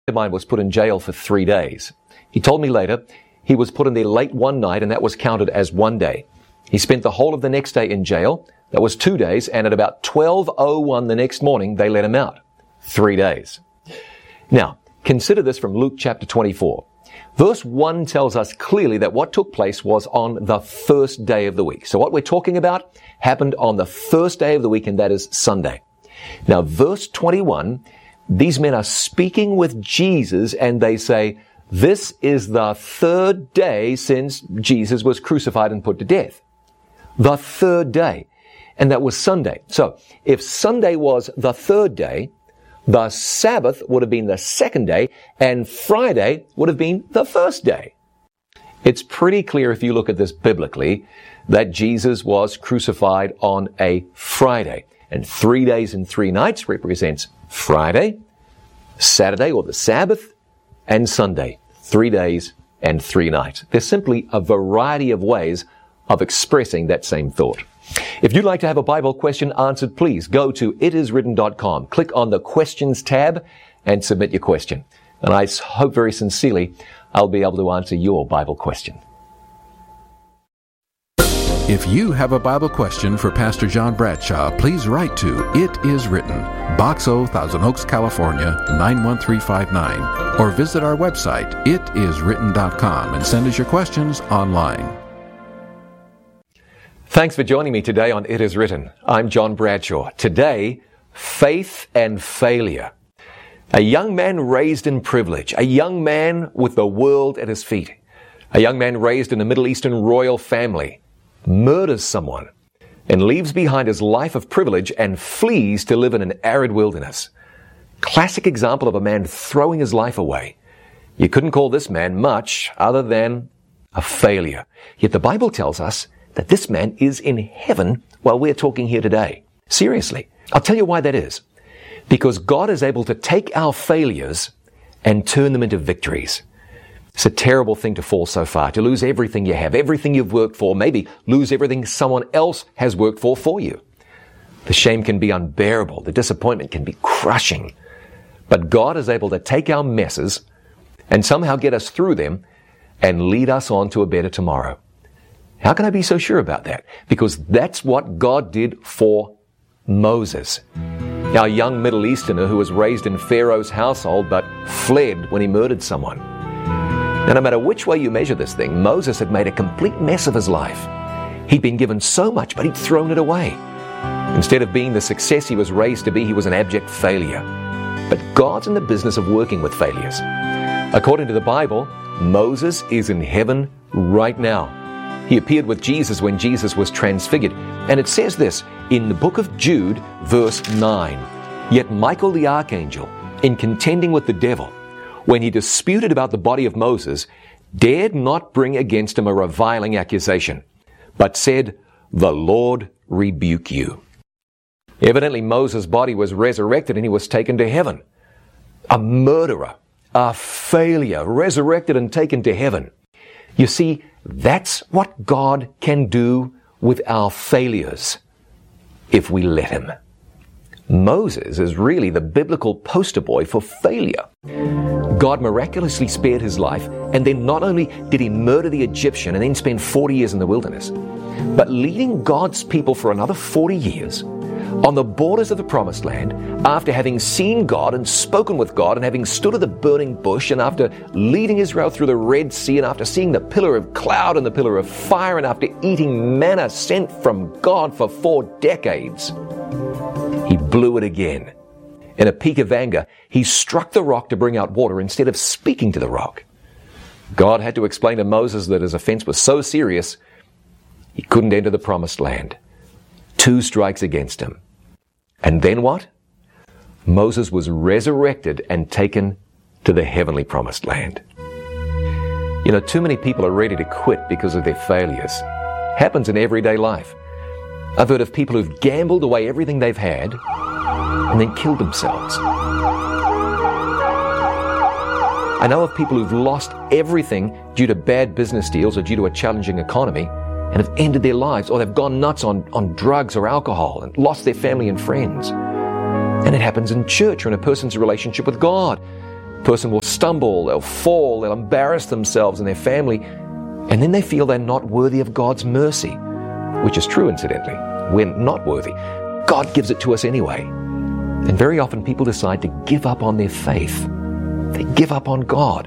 of mine was put in jail for 3 days. He told me later he was put in there late one night, and that was counted as 1 day. He spent the whole of the next day in jail. That was 2 days, and at about 12:01 the next morning, they let him out. 3 days. Now, consider this from Luke chapter 24. Verse 1 tells us clearly that what took place was on the first day of the week. So what we're talking about happened on the first day of the week, and that is Sunday. Now, verse 21, these men are speaking with Jesus, and they say, this is the third day since Jesus was crucified and put to death. The third day. And that was Sunday. So, if Sunday was the third day, the Sabbath would have been the second day, and Friday would have been the first day. It's pretty clear if you look at this biblically that Jesus was crucified on a Friday. And 3 days and 3 nights represents Friday, Saturday or the Sabbath, and Sunday. 3 days and 3 nights. There's simply a variety of ways of expressing that same thought. If you'd like to have a Bible question answered, please go to itiswritten.com. Click on the Questions tab and submit your question. And I hope very sincerely I'll be able to answer your Bible question. If you have a Bible question for Pastor John Bradshaw, please write to It Is Written, Box O, Thousand Oaks, California, 91359, or visit our website, itiswritten.com, and send us your questions online. Thanks for joining me today on It Is Written. I'm John Bradshaw. Today, faith and failure. A young man raised in privilege, a young man with the world at his feet, a young man raised in a Middle Eastern royal family, murders someone and leaves behind his life of privilege and flees to live in an arid wilderness. Classic example of a man throwing his life away. You couldn't call this man much other than a failure. Yet the Bible tells us that this man is in heaven while we're talking here today. Seriously. I'll tell you why that is. Because God is able to take our failures and turn them into victories. It's a terrible thing to fall so far, to lose everything you have, everything you've worked for, maybe lose everything someone else has worked for you. The shame can be unbearable. The disappointment can be crushing. But God is able to take our messes and somehow get us through them and lead us on to a better tomorrow. How can I be so sure about that? Because that's what God did for Moses. Our young Middle Easterner who was raised in Pharaoh's household but fled when he murdered someone. Now, no matter which way you measure this thing, Moses had made a complete mess of his life. He'd been given so much, but he'd thrown it away. Instead of being the success he was raised to be, he was an abject failure. But God's in the business of working with failures. According to the Bible, Moses is in heaven right now. He appeared with Jesus when Jesus was transfigured. And it says this in the book of Jude, verse 9. Yet Michael the archangel, in contending with the devil, when he disputed about the body of Moses, dared not bring against him a reviling accusation, but said, the Lord rebuke you. Evidently, Moses' body was resurrected and he was taken to heaven. A murderer, a failure, resurrected and taken to heaven. You see, that's what God can do with our failures if we let him. Moses is really the biblical poster boy for failure. God miraculously spared his life, and then not only did he murder the Egyptian and then spend 40 years in the wilderness, but leading God's people for another 40 years on the borders of the Promised Land, after having seen God and spoken with God and having stood at the burning bush, and after leading Israel through the Red Sea, and after seeing the pillar of cloud and the pillar of fire, and after eating manna sent from God for 4 decades, he blew it again. In a peak of anger, he struck the rock to bring out water instead of speaking to the rock. God had to explain to Moses that his offense was so serious, he couldn't enter the Promised Land. 2 strikes against him. And then what? Moses was resurrected and taken to the heavenly Promised Land. You know, too many people are ready to quit because of their failures. Happens in everyday life. I've heard of people who've gambled away everything they've had and then killed themselves. I know of people who've lost everything due to bad business deals or due to a challenging economy and have ended their lives, or they've gone nuts on drugs or alcohol and lost their family and friends. And it happens in church or in a person's relationship with God. person will stumble, they'll fall, they'll embarrass themselves and their family, and then they feel they're not worthy of God's mercy, which is true, incidentally. We're not worthy. God gives it to us anyway. And very often people decide to give up on their faith. They give up on God.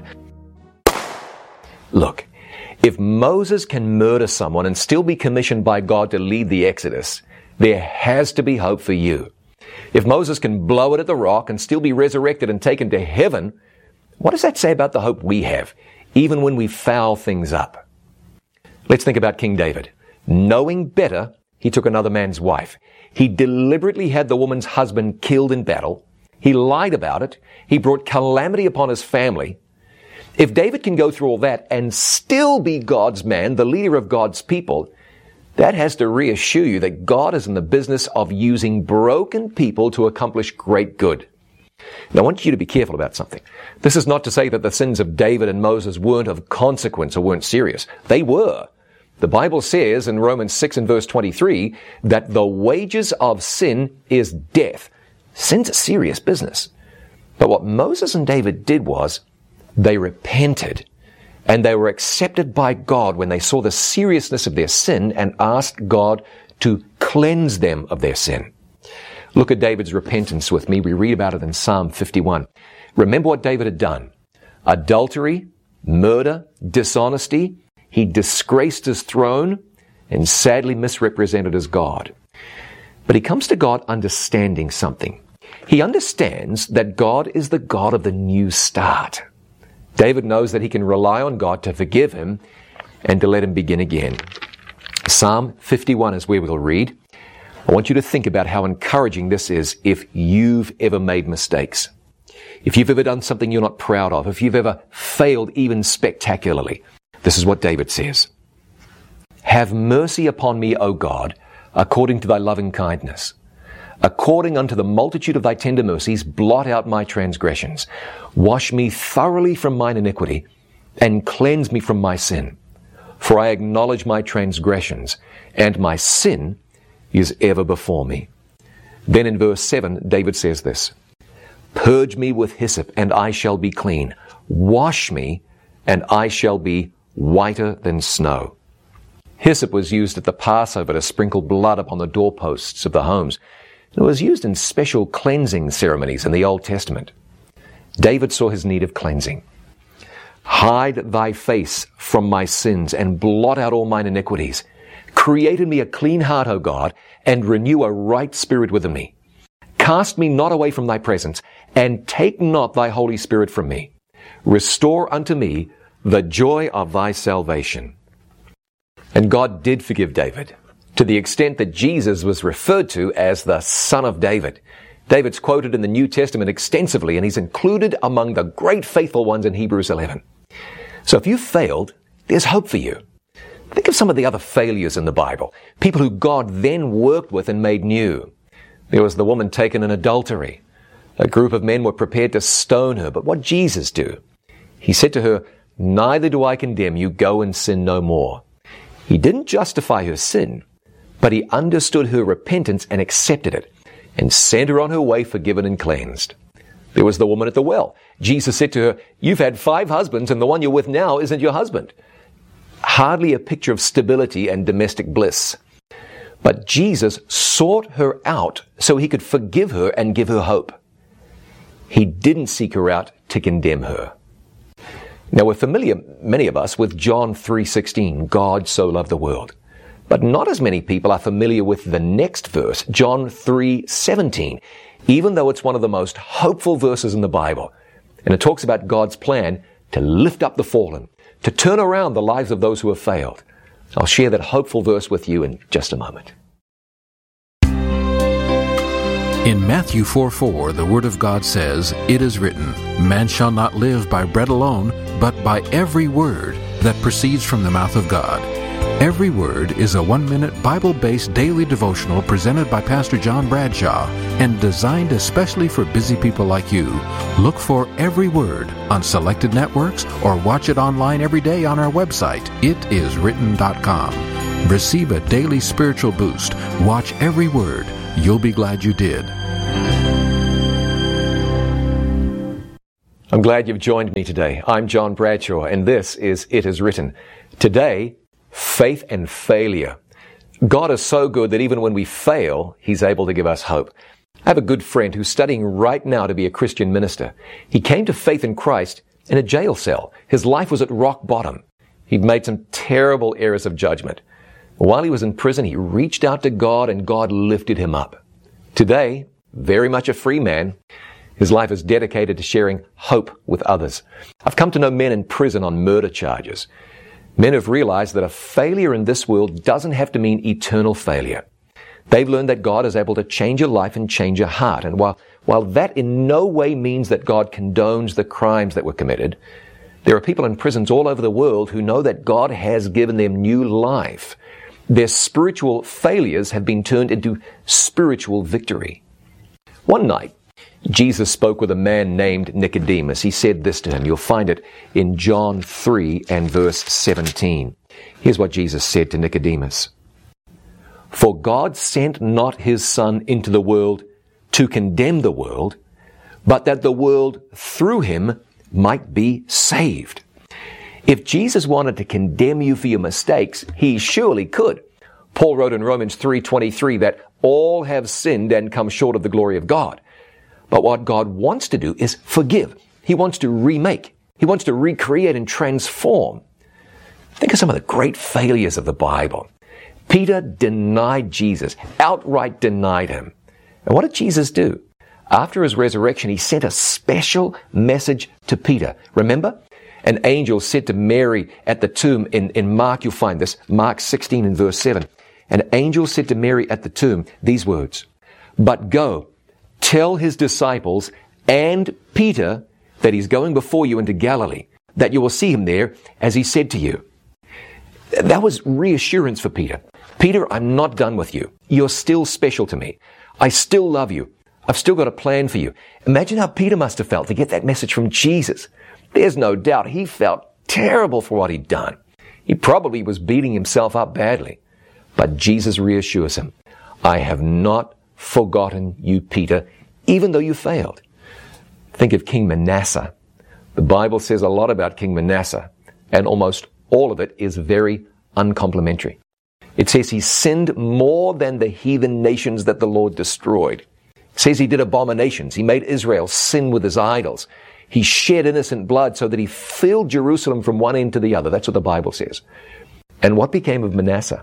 Look, if Moses can murder someone and still be commissioned by God to lead the Exodus, there has to be hope for you. If Moses can blow it at the rock and still be resurrected and taken to heaven, what does that say about the hope we have, even when we foul things up? Let's think about King David. Knowing better, he took another man's wife. He deliberately had the woman's husband killed in battle. He lied about it. He brought calamity upon his family. If David can go through all that and still be God's man, the leader of God's people, that has to reassure you that God is in the business of using broken people to accomplish great good. Now, I want you to be careful about something. This is not to say that the sins of David and Moses weren't of consequence or weren't serious. They were. The Bible says in Romans 6 and verse 23 that the wages of sin is death. Sin's a serious business. But what Moses and David did was they repented, and they were accepted by God when they saw the seriousness of their sin and asked God to cleanse them of their sin. Look at David's repentance with me. We read about it in Psalm 51. Remember what David had done. Adultery, murder, dishonesty. He disgraced his throne and sadly misrepresented his God. But he comes to God understanding something. He understands that God is the God of the new start. David knows that he can rely on God to forgive him and to let him begin again. Psalm 51 is where we'll read. I want you to think about how encouraging this is if you've ever made mistakes. If you've ever done something you're not proud of, if you've ever failed even spectacularly. This is what David says. Have mercy upon me, O God, according to thy loving kindness. According unto the multitude of thy tender mercies, blot out my transgressions. Wash me thoroughly from mine iniquity, and cleanse me from my sin. For I acknowledge my transgressions, and my sin is ever before me. Then in verse 7, David says this, Purge me with hyssop, and I shall be clean. Wash me, and I shall be whiter than snow. Hyssop was used at the Passover to sprinkle blood upon the doorposts of the homes. It was used in special cleansing ceremonies in the Old Testament. David saw his need of cleansing. Hide thy face from my sins and blot out all mine iniquities. Create in me a clean heart, O God, and renew a right spirit within me. Cast me not away from thy presence, and take not thy Holy Spirit from me. Restore unto me the joy of thy salvation. And God did forgive David, to the extent that Jesus was referred to as the Son of David. David's quoted in the New Testament extensively, and he's included among the great faithful ones in Hebrews 11. So if you failed, there's hope for you. Think of some of the other failures in the Bible, people who God then worked with and made new. There was the woman taken in adultery. A group of men were prepared to stone her, but what did Jesus do? He said to her, Neither do I condemn you, go and sin no more. He didn't justify her sin, but he understood her repentance and accepted it, and sent her on her way forgiven and cleansed. There was the woman at the well. Jesus said to her, You've had 5 husbands, and the one you're with now isn't your husband. Hardly a picture of stability and domestic bliss. But Jesus sought her out so he could forgive her and give her hope. He didn't seek her out to condemn her. Now we're familiar, many of us, with John 3:16, God so loved the world. But not as many people are familiar with the next verse, John 3:17, even though it's one of the most hopeful verses in the Bible. And it talks about God's plan to lift up the fallen, to turn around the lives of those who have failed. I'll share that hopeful verse with you in just a moment. In Matthew 4:4, the Word of God says, It is written, Man shall not live by bread alone, but by every word that proceeds from the mouth of God. Every Word is a 1-minute Bible-based daily devotional presented by Pastor John Bradshaw and designed especially for busy people like you. Look for Every Word on selected networks or watch it online every day on our website, itiswritten.com. Receive a daily spiritual boost. Watch Every Word. You'll be glad you did. I'm glad you've joined me today. I'm John Bradshaw, and this is It Is Written. Today, faith and failure. God is so good that even when we fail, He's able to give us hope. I have a good friend who's studying right now to be a Christian minister. He came to faith in Christ in a jail cell. His life was at rock bottom. He'd made some terrible errors of judgment. While he was in prison, he reached out to God, and God lifted him up. Today, very much a free man, his life is dedicated to sharing hope with others. I've come to know men in prison on murder charges. Men have realized that a failure in this world doesn't have to mean eternal failure. They've learned that God is able to change your life and change your heart. And while that in no way means that God condones the crimes that were committed, there are people in prisons all over the world who know that God has given them new life. Their spiritual failures have been turned into spiritual victory. One night, Jesus spoke with a man named Nicodemus. He said this to him. You'll find it in John 3 and verse 17. Here's what Jesus said to Nicodemus. For God sent not His Son into the world to condemn the world, but that the world through Him might be saved. If Jesus wanted to condemn you for your mistakes, He surely could. Paul wrote in Romans 3:23 that all have sinned and come short of the glory of God. But what God wants to do is forgive. He wants to remake. He wants to recreate and transform. Think of some of the great failures of the Bible. Peter denied Jesus, outright denied Him. And what did Jesus do? After His resurrection, He sent a special message to Peter. Remember? An angel said to Mary at the tomb, in Mark you'll find this, Mark 16 and verse 7. An angel said to Mary at the tomb these words, But go, tell His disciples and Peter that He's going before you into Galilee, that you will see Him there as He said to you. That was reassurance for Peter. Peter, I'm not done with you. You're still special to me. I still love you. I've still got a plan for you. Imagine how Peter must have felt to get that message from Jesus. There's no doubt he felt terrible for what he'd done. He probably was beating himself up badly. But Jesus reassures him, I have not forgotten you, Peter, even though you failed. Think of King Manasseh. The Bible says a lot about King Manasseh, and almost all of it is very uncomplimentary. It says he sinned more than the heathen nations that the Lord destroyed. It says he did abominations. He made Israel sin with his idols. He shed innocent blood so that he filled Jerusalem from one end to the other. That's what the Bible says. And what became of Manasseh?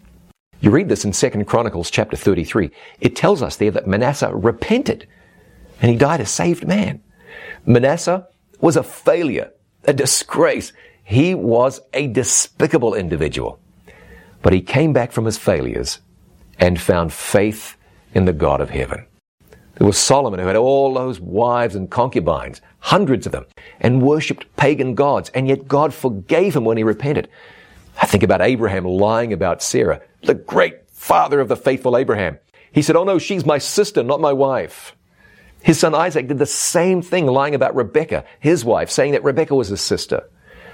You read this in 2 Chronicles chapter 33. It tells us there that Manasseh repented and he died a saved man. Manasseh was a failure, a disgrace. He was a despicable individual. But he came back from his failures and found faith in the God of heaven. There was Solomon who had all those wives and concubines, hundreds of them, and worshipped pagan gods, and yet God forgave him when he repented. I think about Abraham lying about Sarah, the great father of the faithful Abraham. He said, oh no, she's my sister, not my wife. His son Isaac did the same thing, lying about Rebekah, his wife, saying that Rebekah was his sister.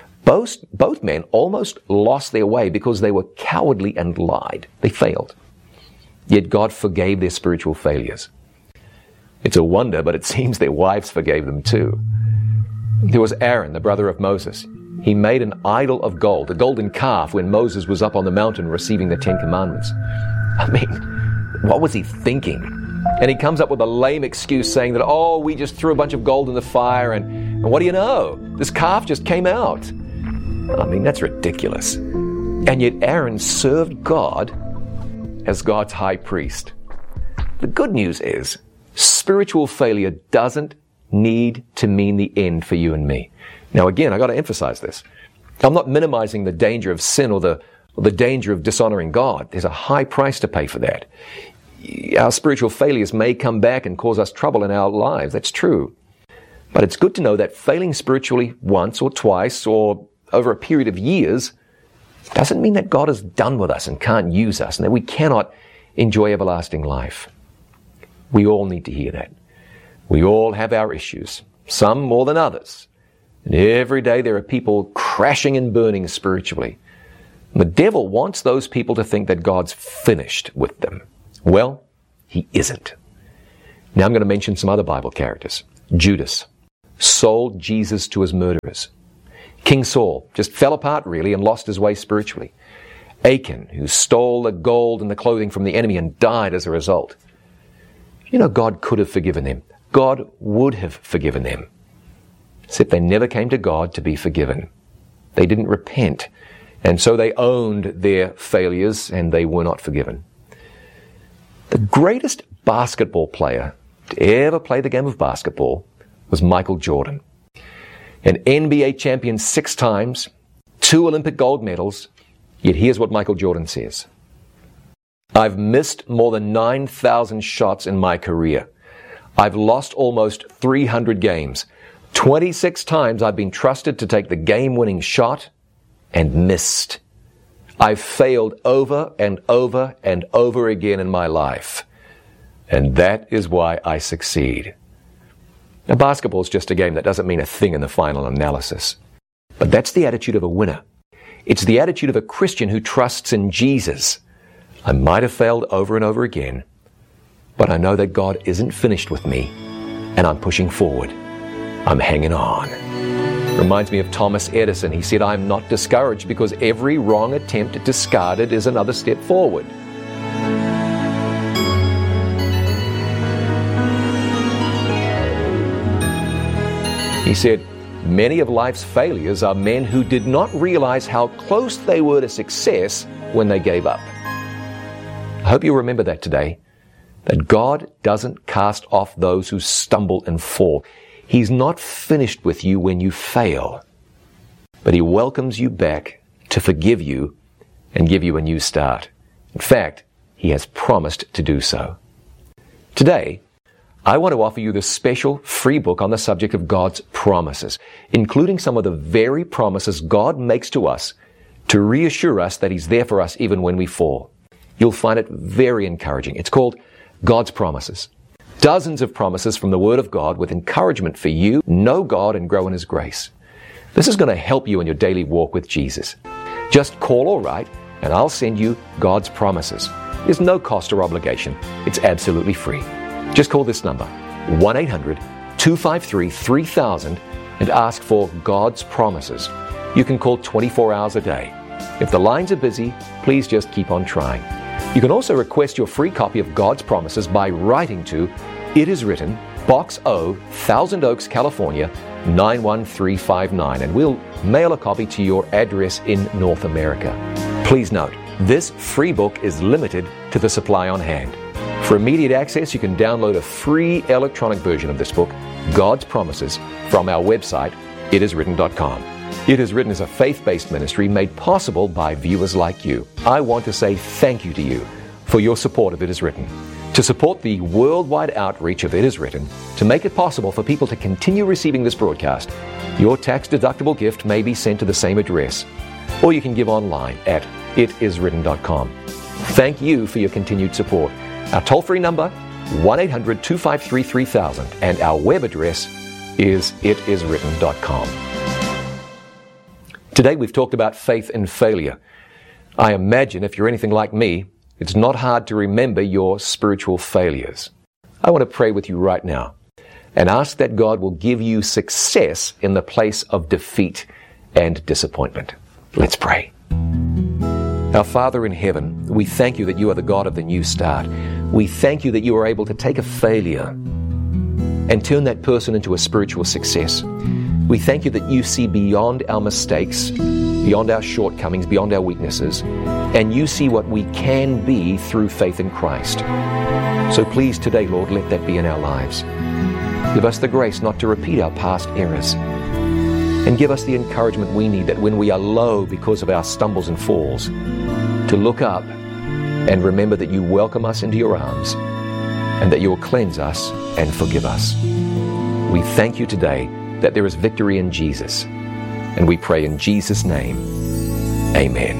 Both men almost lost their way because they were cowardly and lied. They failed. Yet God forgave their spiritual failures. It's a wonder, but it seems their wives forgave them too. There was Aaron, the brother of Moses. He made an idol of gold, a golden calf, when Moses was up on the mountain receiving the 10 Commandments. I mean, what was he thinking? And he comes up with a lame excuse saying that, oh, we just threw a bunch of gold in the fire and what do you know? This calf just came out. I mean, that's ridiculous. And yet Aaron served God as God's high priest. The good news is, spiritual failure doesn't need to mean the end for you and me. Now again, I got to emphasize this. I'm not minimizing the danger of sin or the danger of dishonoring God. There's a high price to pay for that. Our spiritual failures may come back and cause us trouble in our lives. That's true. But it's good to know that failing spiritually once or twice or over a period of years doesn't mean that God is done with us and can't use us and that we cannot enjoy everlasting life. We all need to hear that. We all have our issues, some more than others. And every day there are people crashing and burning spiritually. And the devil wants those people to think that God's finished with them. Well, he isn't. Now I'm going to mention some other Bible characters. Judas, sold Jesus to his murderers. King Saul just fell apart really and lost his way spiritually. Achan, who stole the gold and the clothing from the enemy and died as a result. You know, God could have forgiven them. God would have forgiven them. Except they never came to God to be forgiven. They didn't repent. And so they owned their failures and they were not forgiven. The greatest basketball player to ever play the game of basketball was Michael Jordan. An NBA champion 6 times, 2 Olympic gold medals, yet here's what Michael Jordan says. I've missed more than 9,000 shots in my career. I've lost almost 300 games. 26 times I've been trusted to take the game-winning shot and missed. I've failed over and over and over again in my life. And that is why I succeed. Now, basketball is just a game. That doesn't mean a thing in the final analysis. But that's the attitude of a winner. It's the attitude of a Christian who trusts in Jesus. I might have failed over and over again, but I know that God isn't finished with me, and I'm pushing forward. I'm hanging on. Reminds me of Thomas Edison. He said, I'm not discouraged because every wrong attempt discarded is another step forward. He said, many of life's failures are men who did not realize how close they were to success when they gave up. I hope you remember that today, that God doesn't cast off those who stumble and fall. He's not finished with you when you fail, but He welcomes you back to forgive you and give you a new start. In fact, He has promised to do so. Today, I want to offer you this special free book on the subject of God's promises, including some of the very promises God makes to us to reassure us that He's there for us even when we fall. You'll find it very encouraging. It's called God's Promises. Dozens of promises from the Word of God with encouragement for you. Know God and grow in His grace. This is going to help you in your daily walk with Jesus. Just call or write, and I'll send you God's Promises. There's no cost or obligation. It's absolutely free. Just call this number, 1-800-253-3000, and ask for God's Promises. You can call 24 hours a day. If the lines are busy, please just keep on trying. You can also request your free copy of God's Promises by writing to It Is Written, Box O, Thousand Oaks, California, 91359, and we'll mail a copy to your address in North America. Please note, this free book is limited to the supply on hand. For immediate access, you can download a free electronic version of this book, God's Promises, from our website, itiswritten.com. It Is Written is a faith-based ministry made possible by viewers like you. I want to say thank you to you for your support of It Is Written. To support the worldwide outreach of It Is Written, to make it possible for people to continue receiving this broadcast, your tax-deductible gift may be sent to the same address, or you can give online at itiswritten.com. Thank you for your continued support. Our toll-free number, 1-800-253-3000, and our web address is itiswritten.com. Today we've talked about faith and failure. I imagine if you're anything like me, it's not hard to remember your spiritual failures. I want to pray with you right now and ask that God will give you success in the place of defeat and disappointment. Let's pray. Our Father in heaven, we thank you that you are the God of the new start. We thank you that you are able to take a failure and turn that person into a spiritual success. We thank you that you see beyond our mistakes, beyond our shortcomings, beyond our weaknesses, and you see what we can be through faith in Christ. So please today, Lord, let that be in our lives. Give us the grace not to repeat our past errors, and give us the encouragement we need that when we are low because of our stumbles and falls, to look up and remember that you welcome us into your arms and that you will cleanse us and forgive us. We thank you today that there is victory in Jesus, and we pray in Jesus' name, amen.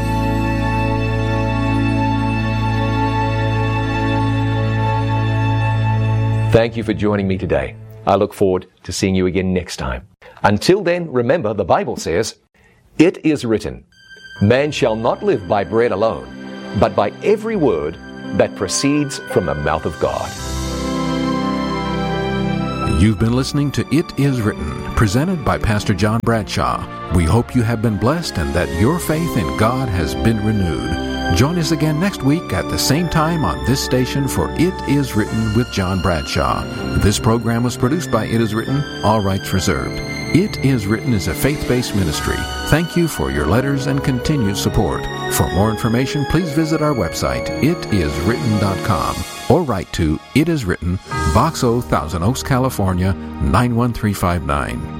Thank you for joining me today. I look forward to seeing you again next time. Until then, remember, the Bible says, "It is written, man shall not live by bread alone, but by every word that proceeds from the mouth of God." You've been listening to It Is Written, presented by Pastor John Bradshaw. We hope you have been blessed and that your faith in God has been renewed. Join us again next week at the same time on this station for It Is Written with John Bradshaw. This program was produced by It Is Written, all rights reserved. It Is Written is a faith-based ministry. Thank you for your letters and continued support. For more information, please visit our website, itiswritten.com, or write to It Is Written, Box O, Thousand Oaks, California, 91359.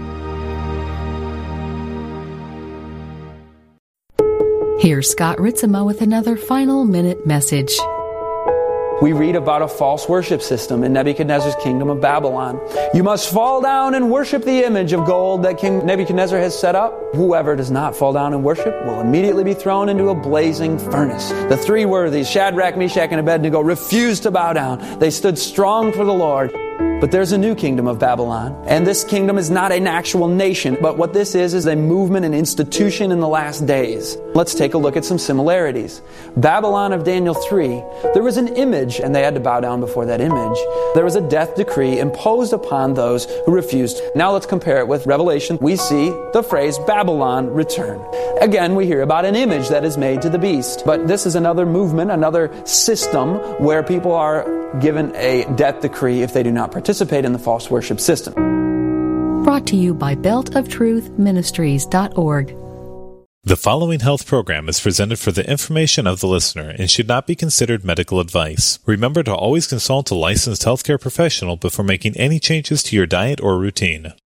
Here's Scott Ritzema with another final minute message. We read about a false worship system in Nebuchadnezzar's kingdom of Babylon. You must fall down and worship the image of gold that King Nebuchadnezzar has set up. Whoever does not fall down and worship will immediately be thrown into a blazing furnace. The three worthies, Shadrach, Meshach, and Abednego, refused to bow down. They stood strong for the Lord. But there's a new kingdom of Babylon, and this kingdom is not an actual nation, but what this is a movement and institution in the last days. Let's take a look at some similarities. Babylon of Daniel 3, there was an image, and they had to bow down before that image. There was a death decree imposed upon those who refused. Now let's compare it with Revelation. We see the phrase Babylon return. Again, we hear about an image that is made to the beast, but this is another movement, another system where people are given a death decree if they do not participate in the false worship system. Brought to you by beltoftruthministries.org. The following health program is presented for the information of the listener and should not be considered medical advice. Remember to always consult a licensed healthcare professional before making any changes to your diet or routine.